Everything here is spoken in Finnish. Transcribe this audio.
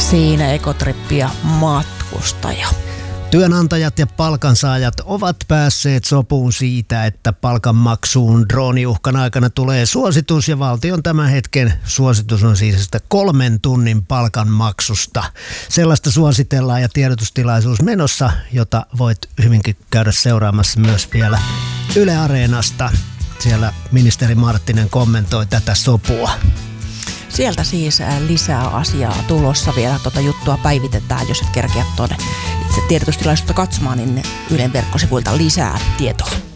Siinä Ekotrippi ja matkustaja. Työnantajat ja palkansaajat ovat päässeet sopuun siitä, että palkanmaksuun drooniuhkan aikana tulee suositus, ja valtion tämän hetken suositus on siis sitä 3 tunnin palkanmaksusta. Sellaista suositellaan ja tiedotustilaisuus menossa, jota voit hyvinkin käydä seuraamassa myös vielä Yle Areenasta. Siellä ministeri Marttinen kommentoi tätä sopua. Sieltä siis lisää asiaa tulossa, vielä juttua päivitetään, jos et kerkeä tuonne itse tiedotustilaisuutta katsomaan, niin Ylen verkkosivuilta lisää tietoa.